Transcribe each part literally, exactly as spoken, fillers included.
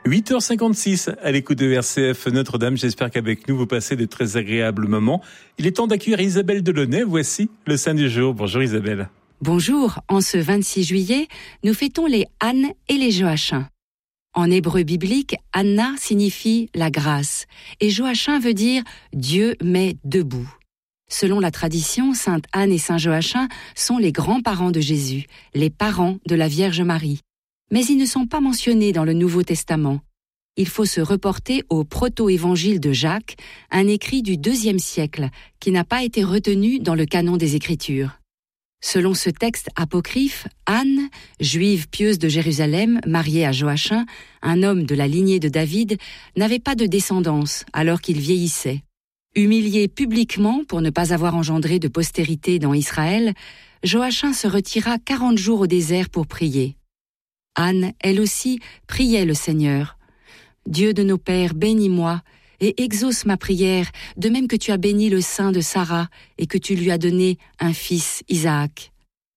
huit heures cinquante-six à l'écoute de R C F Notre-Dame. J'espère qu'avec nous, vous passez de très agréables moments. Il est temps d'accueillir Isabelle Delaunay. Voici le Saint du jour. Bonjour Isabelle. Bonjour. En ce vingt-six juillet, nous fêtons les Anne et les Joachim. En hébreu biblique, Anna signifie la grâce et Joachim veut dire Dieu met debout. Selon la tradition, Sainte Anne et Saint Joachim sont les grands-parents de Jésus, les parents de la Vierge Marie. Mais ils ne sont pas mentionnés dans le Nouveau Testament. Il faut se reporter au proto-évangile de Jacques, un écrit du deuxième siècle, qui n'a pas été retenu dans le canon des Écritures. Selon ce texte apocryphe, Anne, juive pieuse de Jérusalem, mariée à Joachim, un homme de la lignée de David, n'avait pas de descendance alors qu'il vieillissait. Humilié publiquement pour ne pas avoir engendré de postérité dans Israël, Joachim se retira quarante jours au désert pour prier. Anne, elle aussi, priait le Seigneur. « Dieu de nos pères, bénis-moi et exauce ma prière, de même que tu as béni le sein de Sarah et que tu lui as donné un fils, Isaac. »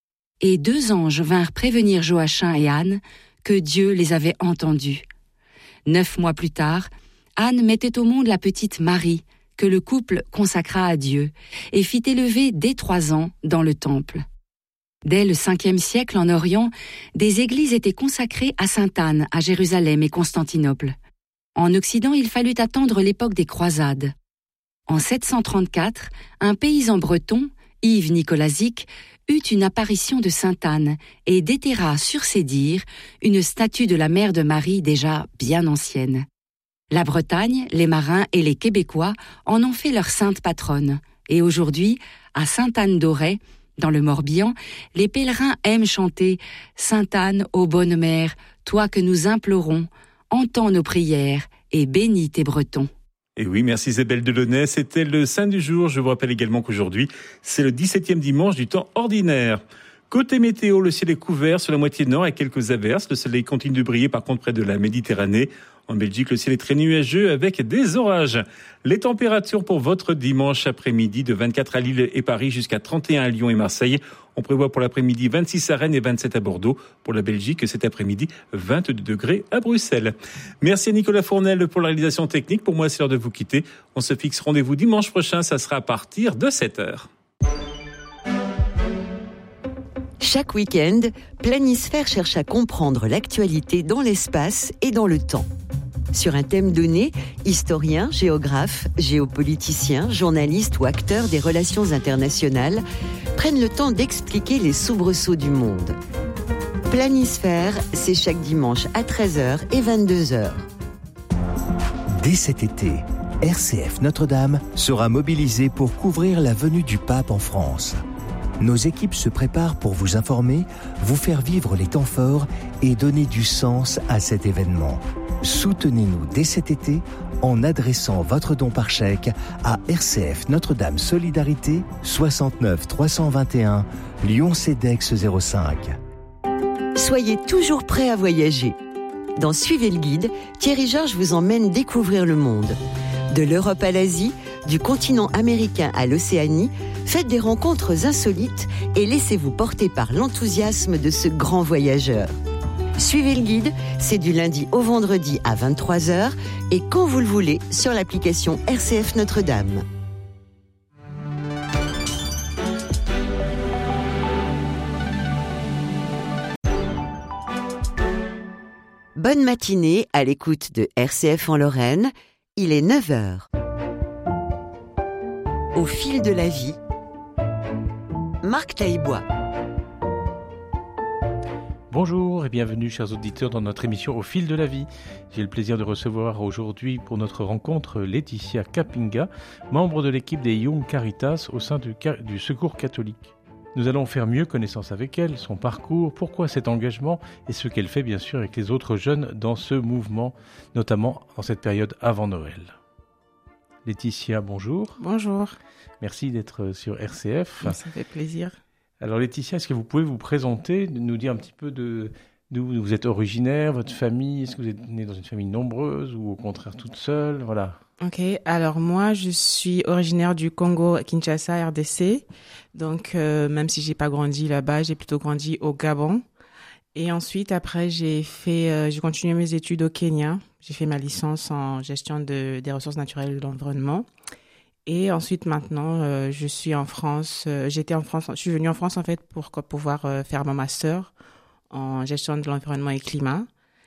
Et deux anges vinrent prévenir Joachim et Anne que Dieu les avait entendus. Neuf mois plus tard, Anne mettait au monde la petite Marie, que le couple consacra à Dieu, et fit élever dès trois ans dans le temple. Dès le cinquième siècle en Orient, des églises étaient consacrées à Sainte Anne à Jérusalem et Constantinople. En Occident, il fallut attendre l'époque des croisades. En sept cent trente-quatre, un paysan breton, Yves Nicolazic, eut une apparition de Sainte Anne et déterra sur ses dires une statue de la mère de Marie déjà bien ancienne. La Bretagne, les marins et les Québécois en ont fait leur sainte patronne. Et aujourd'hui, à Sainte-Anne-d'Auray, dans le Morbihan, les pèlerins aiment chanter « Sainte Anne, ô bonne mère, toi que nous implorons, entends nos prières et bénis tes Bretons. » Et oui, merci Isabelle Delaunay. C'était le Saint du jour. Je vous rappelle également qu'aujourd'hui, c'est le dix-septième dimanche du temps ordinaire. Côté météo, le ciel est couvert sur la moitié nord avec quelques averses. Le soleil continue de briller par contre près de la Méditerranée. En Belgique, le ciel est très nuageux avec des orages. Les températures pour votre dimanche après-midi de vingt-quatre à Lille et Paris jusqu'à trente et un à Lyon et Marseille. On prévoit pour l'après-midi vingt-six à Rennes et vingt-sept à Bordeaux. Pour la Belgique, cet après-midi, vingt-deux degrés à Bruxelles. Merci à Nicolas Fournel pour la réalisation technique. Pour moi, c'est l'heure de vous quitter. On se fixe rendez-vous dimanche prochain. Ça sera à partir de sept heures. Chaque week-end, Planisphère cherche à comprendre l'actualité dans l'espace et dans le temps. Sur un thème donné, historiens, géographes, géopoliticiens, journalistes ou acteurs des relations internationales prennent le temps d'expliquer les soubresauts du monde. Planisphère, c'est chaque dimanche à treize heures et vingt-deux heures. Dès cet été, R C F Notre-Dame sera mobilisée pour couvrir la venue du pape en France. Nos équipes se préparent pour vous informer, vous faire vivre les temps forts et donner du sens à cet événement. Soutenez-nous dès cet été en adressant votre don par chèque à R C F Notre-Dame Solidarité soixante-neuf trois cent vingt et un Lyon Cedex zéro cinq. Soyez toujours prêts à voyager. Dans Suivez le guide, Thierry Georges vous emmène découvrir le monde. De l'Europe à l'Asie, du continent américain à l'Océanie, faites des rencontres insolites et laissez-vous porter par l'enthousiasme de ce grand voyageur. Suivez le guide, c'est du lundi au vendredi à vingt-trois heures et quand vous le voulez sur l'application R C F Notre-Dame. Bonne matinée à l'écoute de R C F en Lorraine, il est neuf heures. Au fil de la vie, Marc Taillebois. Bonjour et bienvenue chers auditeurs dans notre émission Au fil de la vie. J'ai le plaisir de recevoir aujourd'hui pour notre rencontre Laetitia Capinga, membre de l'équipe des Young Caritas au sein du, du Secours catholique. Nous allons faire mieux connaissance avec elle, son parcours, pourquoi cet engagement et ce qu'elle fait bien sûr avec les autres jeunes dans ce mouvement, notamment dans cette période avant Noël. Laetitia, bonjour. Bonjour. Merci d'être sur R C F. Ça fait plaisir. Alors Laetitia, est-ce que vous pouvez vous présenter, nous dire un petit peu de d'où vous êtes originaire, votre famille, est-ce que vous êtes née dans une famille nombreuse ou au contraire toute seule, voilà. Ok, alors moi je suis originaire du Congo, Kinshasa, R D C. Donc euh, même si j'ai pas grandi là-bas, j'ai plutôt grandi au Gabon. Et ensuite, après, j'ai fait, euh, j'ai continué mes études au Kenya. J'ai fait ma licence en gestion de, des ressources naturelles et de l'environnement. Et ensuite, maintenant, euh, je suis en France. Euh, j'étais en France. Je suis venue en France, en fait, pour quoi, pouvoir euh, faire mon master en gestion de l'environnement et climat.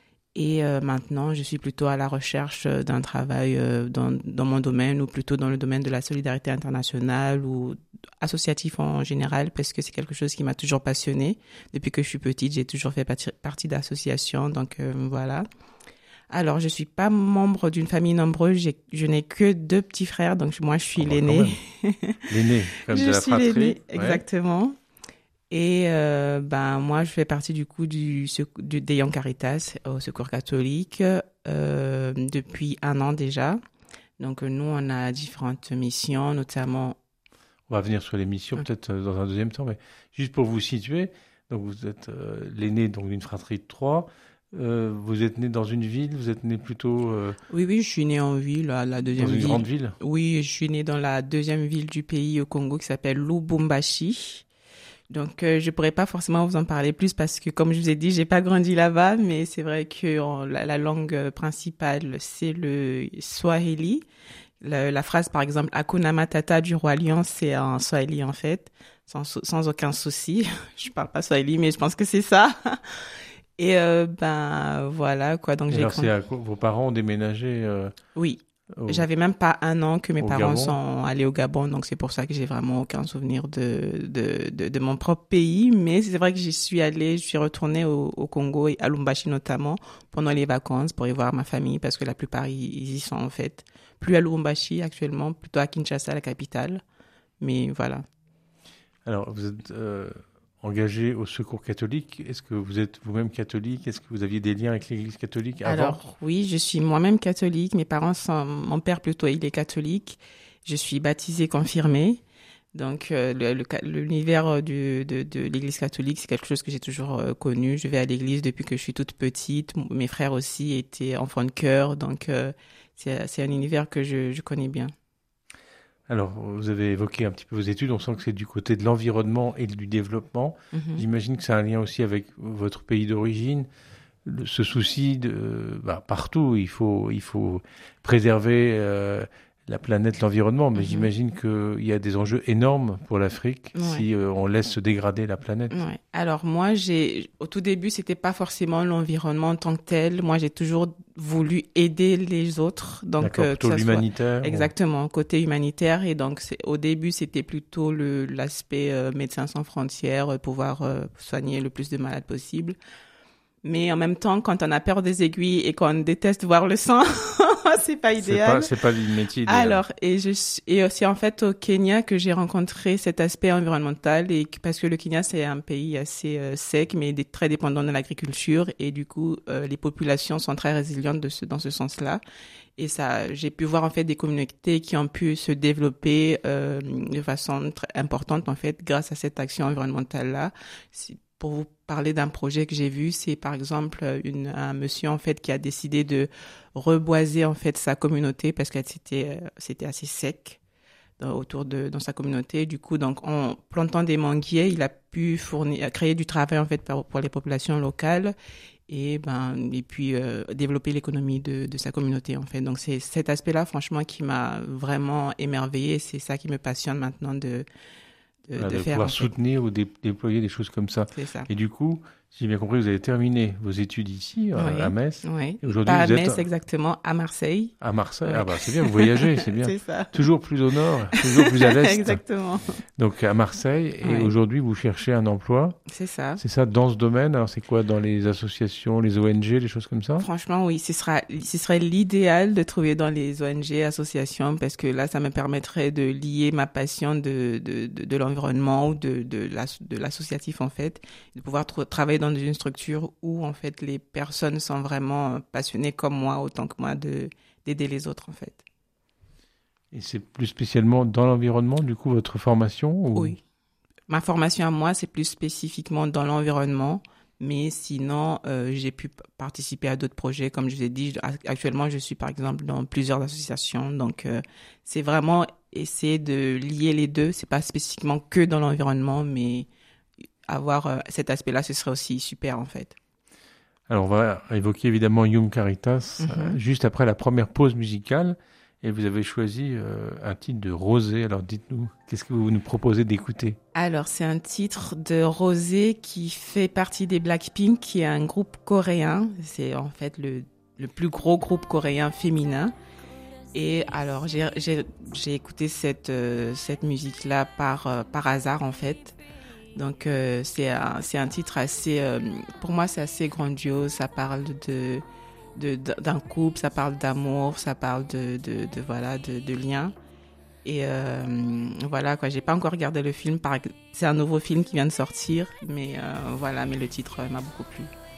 Et euh, maintenant, je suis plutôt à la recherche d'un travail euh, dans, dans mon domaine ou plutôt dans le domaine de la solidarité internationale ou associatif en général parce que c'est quelque chose qui m'a toujours passionnée. Depuis que je suis petite, j'ai toujours fait partie, partie d'associations. Donc euh, voilà. Alors, je suis pas membre d'une famille nombreuse. J'ai, je n'ai que deux petits frères. Donc moi, je suis oh, bah, l'aînée. L'aînée, comme je de la suis fratrie. L'aînée, ouais. Exactement. Et euh, ben moi, je fais partie du coup du, du des Young Caritas au Secours catholique euh, depuis un an déjà. Donc nous, on a différentes missions, notamment. On va venir sur les missions okay. peut-être dans un deuxième temps, mais juste pour vous situer, donc vous êtes euh, l'aîné donc d'une fratrie de trois. Euh, vous êtes né dans une ville, vous êtes né plutôt. Euh, oui, oui, je suis né en ville, la, la deuxième ville. Dans une grande ville. Oui, je suis né dans la deuxième ville du pays au Congo qui s'appelle Lubumbashi. Donc, euh, je pourrais pas forcément vous en parler plus parce que, comme je vous ai dit, j'ai pas grandi là-bas, mais c'est vrai que on, la, la langue principale, c'est le Swahili. Le, la phrase, par exemple, Hakuna Matata du Roi Lion, c'est en Swahili, en fait, sans, sans aucun souci. Je parle pas Swahili, mais je pense que c'est ça. Et, euh, ben, voilà, quoi. Donc, Et j'ai alors, grand... c'est à... vos parents ont déménagé euh... Oui. Au... J'avais même pas un an que mes au parents Gabon. sont allés au Gabon, donc c'est pour ça que j'ai vraiment aucun souvenir de, de, de, de mon propre pays. Mais c'est vrai que j'y suis allée, je suis retournée au, au Congo et à Lubumbashi notamment pendant les vacances pour y voir ma famille parce que la plupart ils y sont en fait. Plus à Lubumbashi actuellement, plutôt à Kinshasa, la capitale. Mais voilà. Alors vous êtes euh, engagé au Secours catholique. Est-ce que vous êtes vous-même catholique? Est-ce que vous aviez des liens avec l'Église catholique avant? Alors oui, je suis moi-même catholique. Mes parents sont, mon père plutôt, il est catholique. Je suis baptisée, confirmée. Donc euh, le, le, l'univers du, de, de l'Église catholique, c'est quelque chose que j'ai toujours euh, connu. Je vais à l'Église depuis que je suis toute petite. Mes frères aussi étaient enfants de chœur, donc euh, c'est, c'est un univers que je, je connais bien. Alors, vous avez évoqué un petit peu vos études. On sent que c'est du côté de l'environnement et du développement. Mm-hmm. J'imagine que c'est un lien aussi avec votre pays d'origine. Le, ce souci de, bah, partout, il faut, il faut préserver euh, la planète, l'environnement. Mais mm-hmm. j'imagine qu'il y a des enjeux énormes pour l'Afrique ouais. si euh, on laisse se dégrader la planète. Ouais. Alors moi, j'ai, au tout début, c'était pas forcément l'environnement en tant que tel. Moi, j'ai toujours voulu aider les autres. Donc, D'accord, plutôt que ça l'humanitaire. Soit... Exactement, côté humanitaire. Et donc, c'est... au début, c'était plutôt le, l'aspect euh, Médecins sans frontières, euh, pouvoir euh, soigner le plus de malades possible. Mais en même temps, quand on a peur des aiguilles et qu'on déteste voir le sang, c'est pas idéal. C'est pas, c'est pas le métier idéal. Alors, et je, et c'est en fait au Kenya que j'ai rencontré cet aspect environnemental et parce que le Kenya, c'est un pays assez euh, sec, mais des, très dépendant de l'agriculture et du coup, euh, les populations sont très résilientes de ce, dans ce sens-là. Et ça, j'ai pu voir en fait des communautés qui ont pu se développer euh, de façon très importante en fait grâce à cette action environnementale-là. Si, pour vous parler d'un projet que j'ai vu, c'est par exemple une, un monsieur en fait qui a décidé de reboiser en fait sa communauté parce que c'était c'était assez sec dans, autour de dans sa communauté. Du coup, donc en plantant des manguiers, il a pu fournir, créer du travail en fait pour, pour les populations locales et ben et puis euh, développer l'économie de de sa communauté en fait. Donc c'est cet aspect-là franchement qui m'a vraiment émerveillée. C'est ça qui me passionne maintenant de De, voilà, de, de faire, pouvoir en fait. soutenir ou dé- déployer des choses comme ça. C'est ça. Et du coup, si j'ai bien compris, vous avez terminé vos études ici, oui. à Metz. Oui. Et aujourd'hui, Pas vous à Metz, êtes exactement, à Marseille. À Marseille. Oui. Ah bah c'est bien, vous voyagez, c'est bien. C'est ça. Toujours plus au nord, toujours plus à l'est. Exactement. Donc à Marseille. Et oui. aujourd'hui, vous cherchez un emploi. C'est ça. C'est ça, dans ce domaine. Alors c'est quoi, dans les associations, les O N G, les choses comme ça? Franchement, oui. Ce sera, ce serait l'idéal de trouver dans les O N G, associations, parce que là, ça me permettrait de lier ma passion de, de, de, de l'environnement ou de, de, la, de l'associatif, en fait, de pouvoir tra- travailler dans une structure où, en fait, les personnes sont vraiment passionnées comme moi, autant que moi, de, d'aider les autres, en fait. Et c'est plus spécialement dans l'environnement, du coup, votre formation ou... Oui. Ma formation à moi, c'est plus spécifiquement dans l'environnement, mais sinon, euh, j'ai pu p- participer à d'autres projets. Comme je vous ai dit, actuellement, je suis par exemple dans plusieurs associations. Donc, euh, c'est vraiment essayer de lier les deux. C'est pas spécifiquement que dans l'environnement, mais avoir euh, cet aspect-là, ce serait aussi super en fait. Alors on va évoquer évidemment Young Caritas Mm-hmm. euh, juste après la première pause musicale. Et vous avez choisi euh, un titre de Rosé. Alors dites-nous, qu'est-ce que vous nous proposez d'écouter ? Alors c'est un titre de Rosé qui fait partie des Blackpink, qui est un groupe coréen. C'est en fait le, le plus gros groupe coréen féminin. Et alors j'ai, j'ai, j'ai écouté cette, euh, cette musique-là par, euh, par hasard en fait. Donc euh, c'est, un, c'est un titre assez, euh, pour moi c'est assez grandiose, ça parle de... De, d'un couple, ça parle d'amour, ça parle de, de, de voilà, de, de liens. Et euh, voilà quoi, j'ai pas encore regardé le film. C'est un nouveau film qui vient de sortir, mais euh, voilà, mais le titre m'a beaucoup plu.